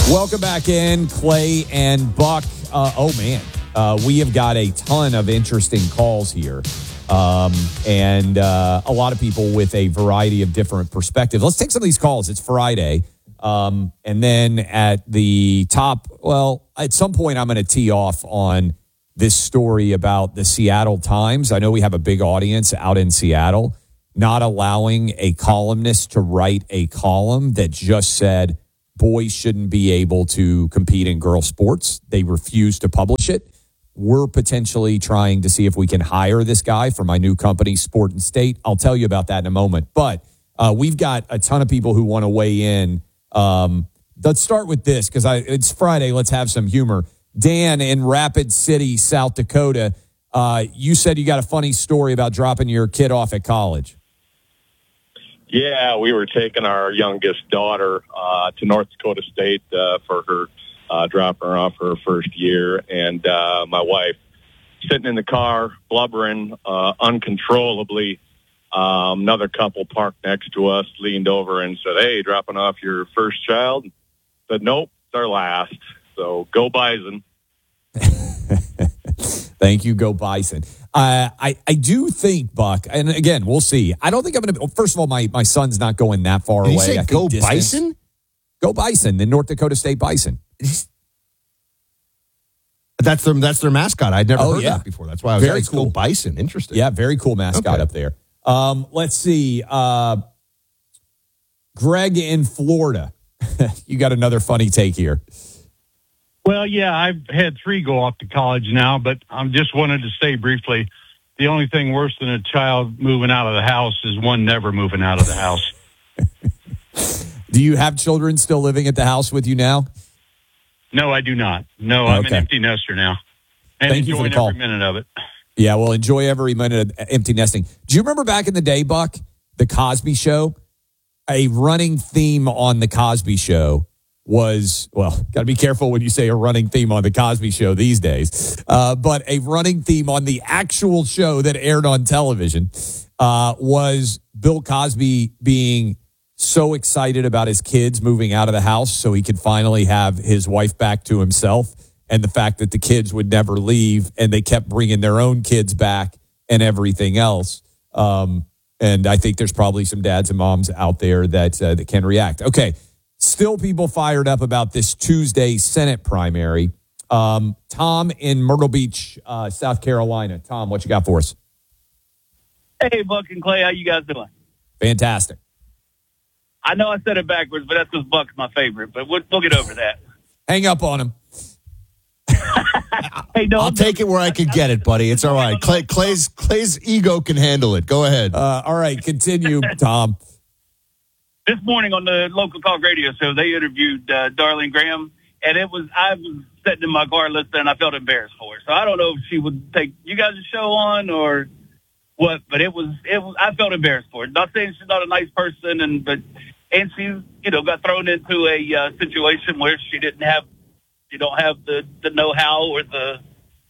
Welcome back in, Clay and Buck. We have got a ton of interesting calls here. And a lot of people with a variety of different perspectives. Let's take some of these calls. It's Friday. And then at the top, at some point I'm going to tee off on this story about the Seattle Times. I know we have a big audience out in Seattle, not allowing a columnist to write a column that just said boys shouldn't be able to compete in girl sports. They refused to publish it. We're potentially trying to see if we can hire this guy for my new company, Sport and State. I'll tell you about that in a moment. But we've got a ton of people who want to weigh in. Let's start with this because it's Friday. Let's have some humor. Dan in Rapid City, South Dakota, you said you got a funny story about dropping your kid off at college. Yeah, we were taking our youngest daughter to North Dakota State for her dropping her off her first year, and my wife sitting in the car blubbering uncontrollably. Another couple parked next to us leaned over and said, "Hey, dropping off your first child?" Said, "Nope, it's our last." So go Bison. Thank you, go Bison. I do think, Buck, and again, we'll see. I don't think I'm going to. First of all, my son's not going that far away. Did you say go Bison? Go Bison, the North Dakota State Bison. That's their mascot. I'd never heard that before. That's why I was very like, cool. Go Bison. Interesting. Yeah, very cool mascot up there. Let's see. Greg in Florida. You got another funny take here. Well, yeah, I've had 3 go off to college now, but I just wanted to say briefly, the only thing worse than a child moving out of the house is one never moving out of the house. Do you have children still living at the house with you now? No, I do not. No, I'm an empty nester now. And Thank you for the call. Every minute of it. Yeah, well, enjoy every minute of empty nesting. Do you remember back in the day, Buck, the Cosby Show? A running theme on the Cosby Show was, got to be careful when you say a running theme on the Cosby Show these days, but a running theme on the actual show that aired on television was Bill Cosby being so excited about his kids moving out of the house so he could finally have his wife back to himself, and the fact that the kids would never leave and they kept bringing their own kids back and everything else. And I think there's probably some dads and moms out there that can react. Okay. Still people fired up about this Tuesday Senate primary. Tom in Myrtle Beach, South Carolina. Tom, what you got for us? Hey, Buck and Clay, how you guys doing? Fantastic. I know I said it backwards, but that's because Buck's my favorite. But we'll get over that. Hang up on him. Hey, no, I'll take it where I can get it, buddy. It's all right. Clay's ego can handle it. Go ahead. All right, continue, Tom. This morning on the local talk radio show, they interviewed Darlene Graham, and I was sitting in my car listening, and I felt embarrassed for her. So I don't know if she would take you guys' show on or what, but it was. I felt embarrassed for her. Not saying she's not a nice person, and she got thrown into a situation where she don't have the know-how or the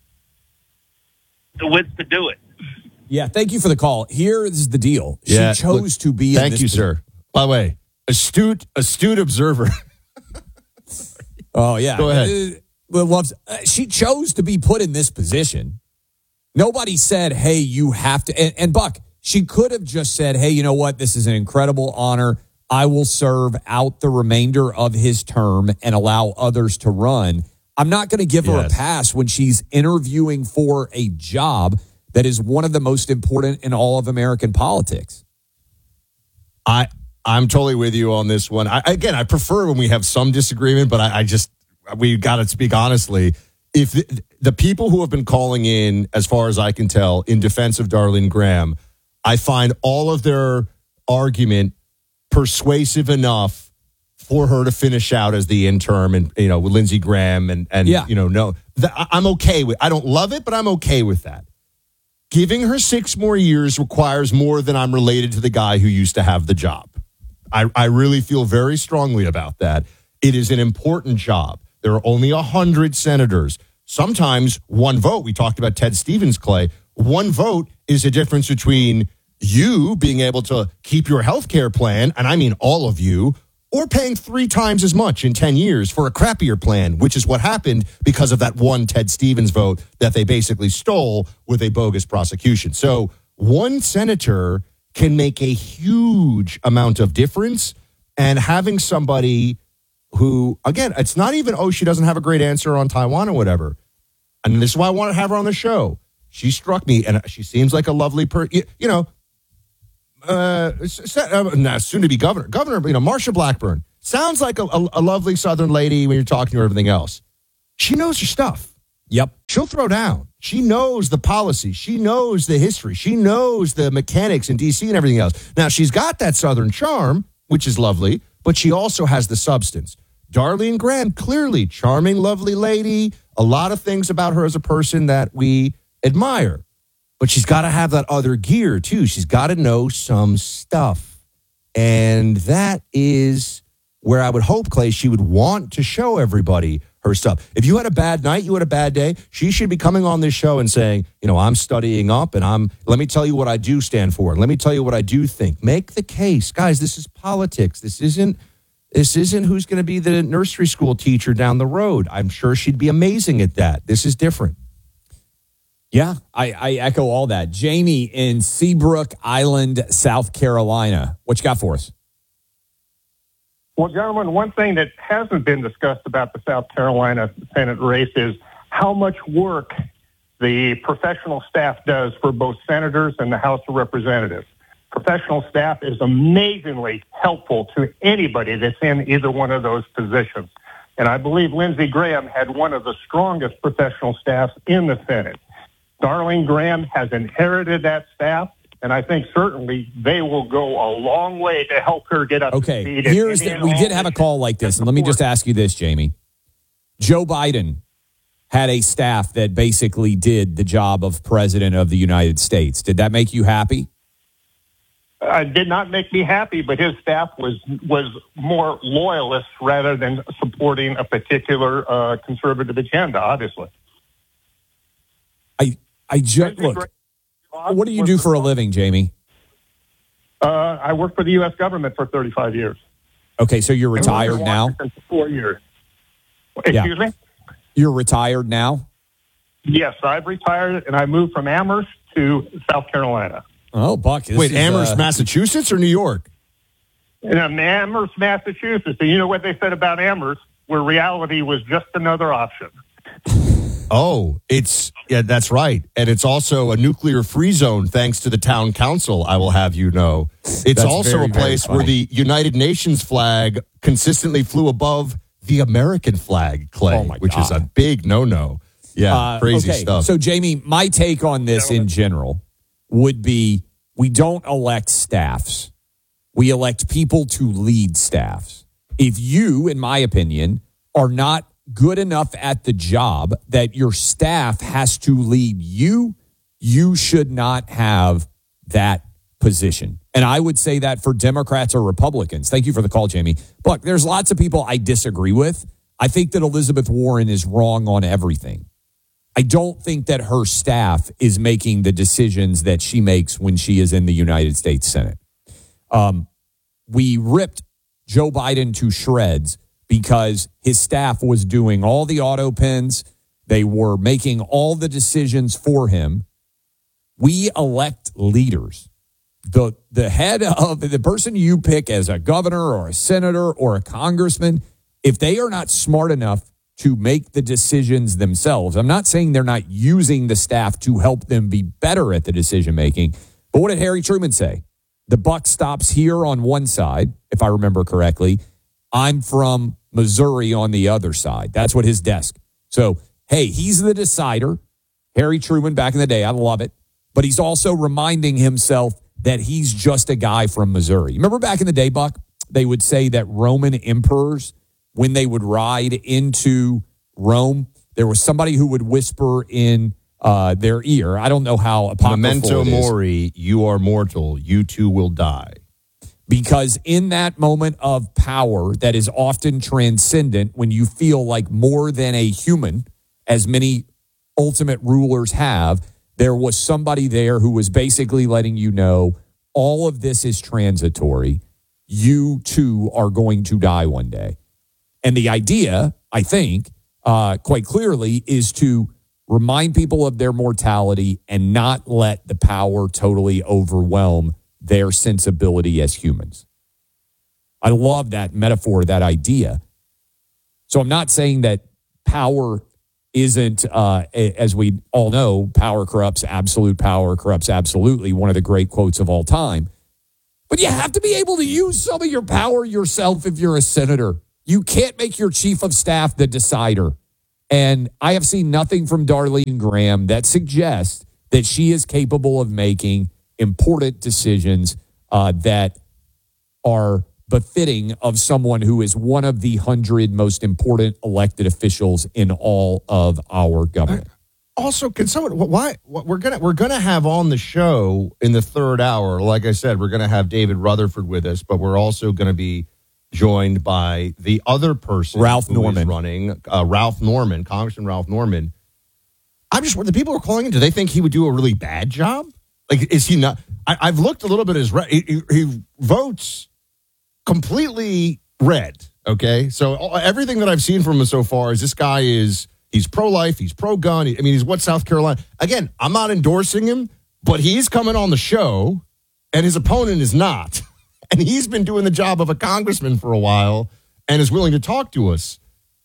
wits to do it. Yeah, thank you for the call. Here is the deal. She chose to be in this. Thank you, sir. By the way, astute observer. Oh, yeah. Go ahead. She chose to be put in this position. Nobody said, hey, you have to. And Buck, she could have just said, hey, you know what? This is an incredible honor. I will serve out the remainder of his term and allow others to run. I'm not going to give her a pass when she's interviewing for a job that is one of the most important in all of American politics. I'm totally with you on this one. I prefer when we have some disagreement, but we got to speak honestly. If the people who have been calling in, as far as I can tell, in defense of Darlene Graham, I find all of their argument persuasive enough for her to finish out as the interim, and with Lindsey Graham and I'm okay with. I don't love it, but I'm okay with that. Giving her 6 more years requires more than I'm related to the guy who used to have the job. I really feel very strongly about that. It is an important job. There are only 100 senators. Sometimes one vote, we talked about Ted Stevens, Clay, one vote is a difference between you being able to keep your health care plan, and I mean all of you, or paying 3 times as much in 10 years for a crappier plan, which is what happened because of that one Ted Stevens vote that they basically stole with a bogus prosecution. So one senator can make a huge amount of difference, and having somebody who, again, it's not even, she doesn't have a great answer on Taiwan or whatever. And this is why I want to have her on the show. She struck me, and she seems like a lovely person, soon to be governor, Marsha Blackburn sounds like a lovely Southern lady when you're talking to her, everything else. She knows her stuff. Yep. She'll throw down. She knows the policy. She knows the history. She knows the mechanics in D.C. and everything else. Now, she's got that Southern charm, which is lovely, but she also has the substance. Darlene Graham, clearly charming, lovely lady. A lot of things about her as a person that we admire. But she's got to have that other gear, too. She's got to know some stuff. And that is where I would hope, Clay, she would want to show everybody her stuff. If you had a bad night, you had a bad day, she should be coming on this show and saying, I'm studying up and let me tell you what I do stand for. Let me tell you what I do think. Make the case. Guys, this is politics. This isn't who's going to be the nursery school teacher down the road. I'm sure she'd be amazing at that. This is different. Yeah, I echo all that. Jamie in Seabrook Island, South Carolina. What you got for us? Well, gentlemen, one thing that hasn't been discussed about the South Carolina Senate race is how much work the professional staff does for both senators and the House of Representatives. Professional staff is amazingly helpful to anybody that's in either one of those positions. And I believe Lindsey Graham had one of the strongest professional staffs in the Senate. Darlene Graham has inherited that staff, and I think certainly they will go a long way to help her get up to speed. We did have a call like this, and let me just ask you this, Jamie. Joe Biden had a staff that basically did the job of president of the United States. Did that make you happy? It did not make me happy, but his staff was more loyalist rather than supporting a particular conservative agenda, obviously. Look, what do you do for a living, Jamie? I worked for the U.S. government for 35 years. Okay, so you're retired now? For 4 years. Excuse me? You're retired now? Yes, I've retired, and I moved from Amherst to South Carolina. Oh, Buck. Wait, Amherst, Massachusetts or New York? In Amherst, Massachusetts. And you know what they said about Amherst? Where reality was just another option. Oh, that's right. And it's also a nuclear-free zone thanks to the town council, I will have you know. It's also a place where the United Nations flag consistently flew above the American flag, Clay, which is a big no-no. Yeah, crazy stuff. So, Jamie, my take on this in general would be we don't elect staffs. We elect people to lead staffs. If you, in my opinion, are not good enough at the job that your staff has to lead you, you should not have that position. And I would say that for Democrats or Republicans. Thank you for the call, Jamie. Look, there's lots of people I disagree with. I think that Elizabeth Warren is wrong on everything. I don't think that her staff is making the decisions that she makes when she is in the United States Senate. We ripped Joe Biden to shreds because his staff was doing all the auto pens. They were making all the decisions for him. We elect leaders. The head of the person you pick as a governor or a senator or a congressman, if they are not smart enough to make the decisions themselves, I'm not saying they're not using the staff to help them be better at the decision making, but what did Harry Truman say? The buck stops here on one side, if I remember correctly. I'm from Missouri on the other side. That's what his desk. So, hey, he's the decider. Harry Truman back in the day. I love it. But he's also reminding himself that he's just a guy from Missouri. Remember back in the day, Buck, they would say that Roman emperors, when they would ride into Rome, there was somebody who would whisper in their ear. I don't know how apocryphal Memento it is. mori, you are mortal. You too will die. Because in that moment of power that is often transcendent, when you feel like more than a human, as many ultimate rulers have, there was somebody there who was basically letting you know all of this is transitory. you too are going to die one day. And the idea, I think, quite clearly, is to remind people of their mortality and not let the power totally overwhelm their sensibility as humans. I love that metaphor, that idea. So I'm not saying that power isn't, as we all know, power corrupts, absolute power corrupts absolutely, one of the great quotes of all time. But you have to be able to use some of your power yourself if you're a senator. You can't make your chief of staff the decider. And I have seen nothing from Darlene Graham that suggests that she is capable of making important decisions that are befitting of someone who is one of the 100 most important elected officials in all of our government. Also, can someone, why we're gonna have on the show in the third hour, like I said, we're gonna have David Rutherford with us, but we're also gonna be joined by the other person, Ralph Norman, running, Ralph Norman, Congressman Ralph Norman. The people are calling in, do they think he would do a really bad job? Like, is he not? I've looked a little bit at his, he votes completely red, okay? So everything that I've seen from him so far is this guy he's pro-life, he's pro-gun. I mean, he's what, South Carolina? Again, I'm not endorsing him, but he's coming on the show, and his opponent is not. And he's been doing the job of a congressman for a while and is willing to talk to us.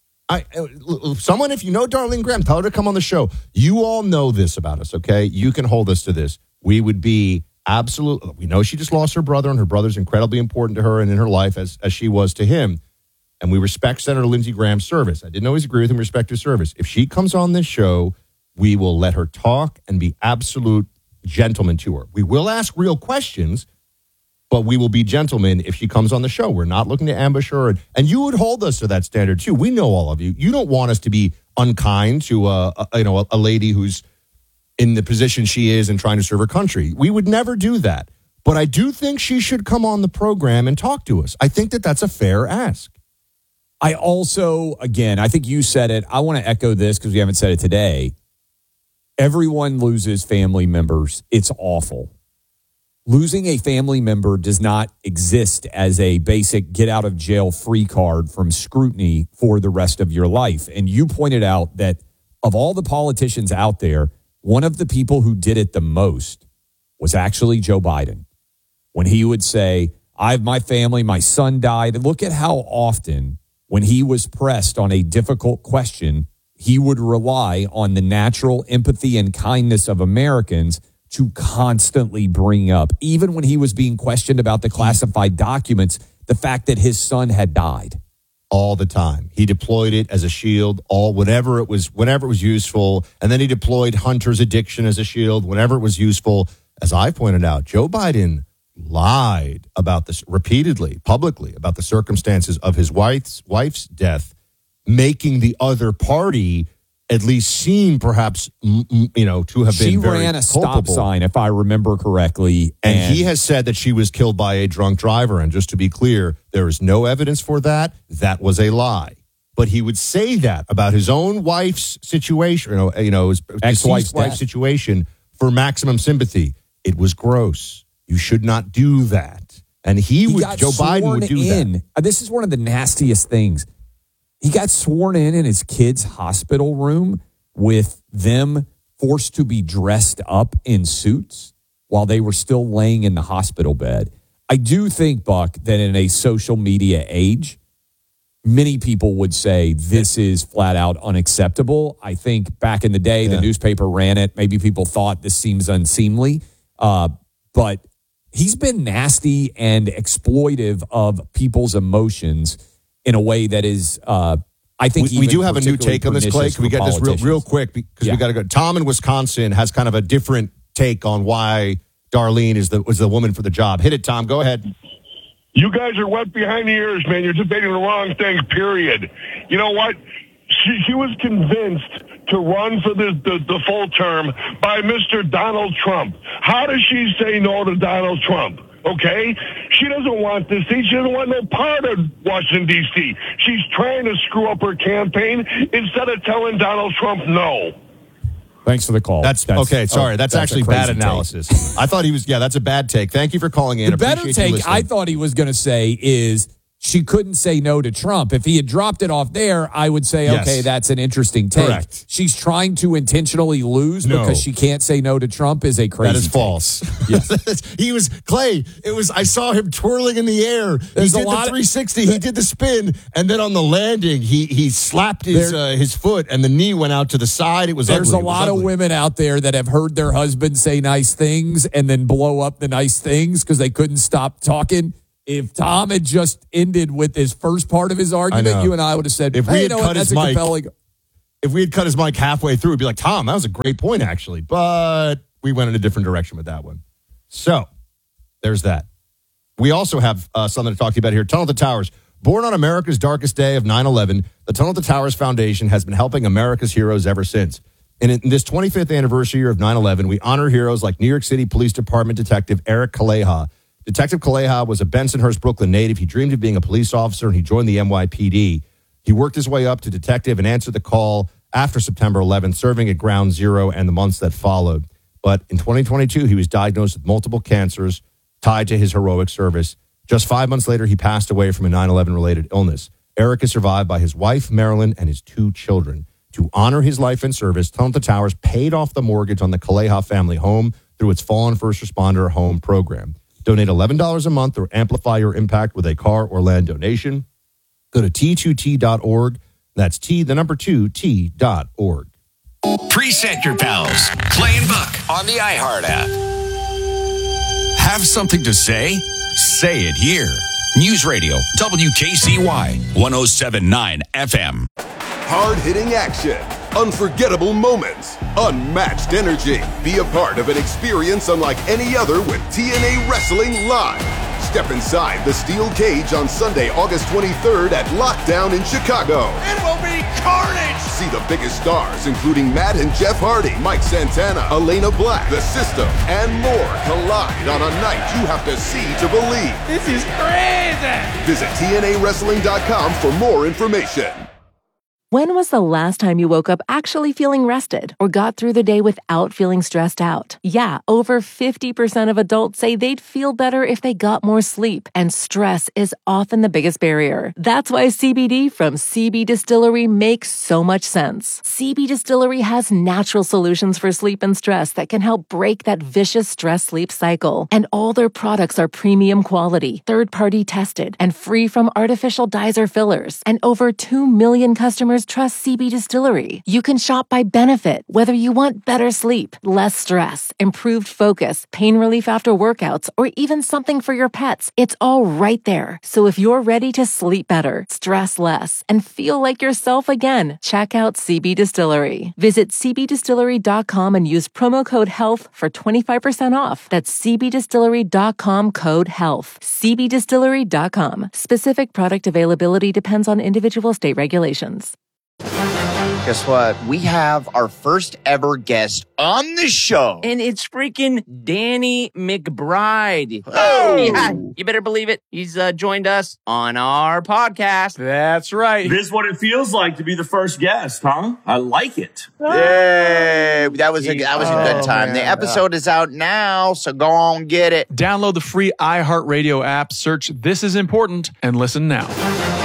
Someone, if you know Darlene Graham, tell her to come on the show. You all know this about us, okay? You can hold us to this. We would be absolutely, we know she just lost her brother, and her brother's incredibly important to her and in her life as she was to him. And we respect Senator Lindsey Graham's service. I didn't always agree with him, respect her service. If she comes on this show, we will let her talk and be absolute gentlemen to her. We will ask real questions, but we will be gentlemen if she comes on the show. We're not looking to ambush her. And you would hold us to that standard, too. We know all of you. You don't want us to be unkind to a lady who's in the position she is and trying to serve her country. We would never do that. But I do think she should come on the program and talk to us. I think that that's a fair ask. I also, again, I think you said it. I want to echo this because we haven't said it today. Everyone loses family members. It's awful. Losing a family member does not exist as a basic get out of jail free card from scrutiny for the rest of your life. And you pointed out that of all the politicians out there, one of the people who did it the most was actually Joe Biden. When he would say, I have my family, my son died. Look at how often when he was pressed on a difficult question, he would rely on the natural empathy and kindness of Americans to constantly bring up, even when he was being questioned about the classified documents, the fact that his son had died. All the time. He deployed it as a shield, whenever it was useful. And then he deployed Hunter's addiction as a shield whenever it was useful. As I pointed out, Joe Biden lied about this repeatedly, publicly, about the circumstances of his wife's death, making the other party at least seem perhaps, to have been she very ran a culpable. stop sign, if I remember correctly. And he has said that she was killed by a drunk driver. And just to be clear, there is no evidence for that. That was a lie. But he would say that about his own wife's situation, his ex-wife's wife's situation for maximum sympathy. It was gross. You should not do that. And Joe Biden would do that. This is one of the nastiest things. He got sworn in his kid's hospital room with them forced to be dressed up in suits while they were still laying in the hospital bed. I do think, Buck, that in a social media age, many people would say this is flat out unacceptable. I think back in the day, the newspaper ran it. Maybe people thought this seems unseemly. But he's been nasty and exploitive of people's emotions in a way that is, I think, we do have a new take on this, Clay. Can we get this real quick? Because we got to go. Tom in Wisconsin has kind of a different take on why Darlene was the woman for the job. Hit it, Tom. Go ahead. You guys are wet behind the ears, man. You're debating the wrong thing, period. You know what? She was convinced to run for the full term by Mr. Donald Trump. How does she say no to Donald Trump? Okay? She doesn't want this seat. She doesn't want no part of Washington, D.C. She's trying to screw up her campaign instead of telling Donald Trump no. Thanks for the call. That's okay. Sorry, that's actually bad analysis. I thought he was. Yeah, that's a bad take. Thank you for calling in. The better take I thought he was going to say is she couldn't say no to Trump. If he had dropped it off there, I would say, okay, that's an interesting take. Correct. She's trying to intentionally lose because she can't say no to Trump is a crazy That is take. false. Yes. He was, Clay, I saw him twirling in the air. There's he did the 360. He did the spin. And then on the landing, he slapped his foot and the knee went out to the side. It was There's ugly. a lot of women out there that have heard their husband say nice things and then blow up the nice things because they couldn't stop talking. If Tom had just ended with his first part of his argument, you and I would have said, if we had cut his mic, compelling. If we had cut his mic halfway through, it'd be like, Tom, that was a great point, actually. But we went in a different direction with that one. So there's that. We also have something to talk to you about here. Tunnel to Towers. Born on America's darkest day of 9/11, the Tunnel to Towers Foundation has been helping America's heroes ever since. And in this 25th anniversary year of 9/11, we honor heroes like New York City Police Department Detective Eric Kaleha. Detective Kaleha was a Bensonhurst, Brooklyn native. He dreamed of being a police officer, and he joined the NYPD. He worked his way up to detective and answered the call after September 11th, serving at Ground Zero and the months that followed. But in 2022, he was diagnosed with multiple cancers tied to his heroic service. Just 5 months later, he passed away from a 9/11-related illness. Eric is survived by his wife, Marilyn, and his 2 children. To honor his life and service, Tunnel to Towers paid off the mortgage on the Kaleha family home through its Fallen First Responder Home program. Donate $11 a month or amplify your impact with a car or land donation. Go to T2T.org. That's T2T.org. Preset your pals. Clay and Buck on the iHeart app. Have something to say? Say it here. News Radio, WKCY, 107.9 FM. Hard-hitting action, unforgettable moments, unmatched energy. Be a part of an experience unlike any other with TNA Wrestling Live. Step inside the steel cage on Sunday, August 23rd at Lockdown in Chicago. It will be carnage! See the biggest stars, including Matt and Jeff Hardy, Mike Santana, Elena Black, The System, and more collide on a night you have to see to believe. This is crazy! Visit TNAWrestling.com for more information. When was the last time you woke up actually feeling rested or got through the day without feeling stressed out? Yeah, over 50% of adults say they'd feel better if they got more sleep, and stress is often the biggest barrier. That's why CBD from CB Distillery makes so much sense. CB Distillery has natural solutions for sleep and stress that can help break that vicious stress-sleep cycle. And all their products are premium quality, third-party tested, and free from artificial dyes or fillers. And over 2 million customers trust CB Distillery. You can shop by benefit, whether you want better sleep, less stress, improved focus, pain relief after workouts, or even something for your pets. It's all right there. So if you're ready to sleep better, stress less, and feel like yourself again, check out CB Distillery. Visit cbdistillery.com and use promo code HEALTH for 25% off. That's cbdistillery.com code HEALTH. cbdistillery.com. Specific product availability depends on individual state regulations. Guess what? We have our first ever guest on the show. And it's freaking Danny McBride. Oh! Yeah, you better believe it. He's joined us on our podcast. That's right. This is what it feels like to be the first guest, huh? I like it. Yay! That was a good time. Man. The episode is out now, so go on, get it. Download the free iHeartRadio app, search This Is Important, and listen now.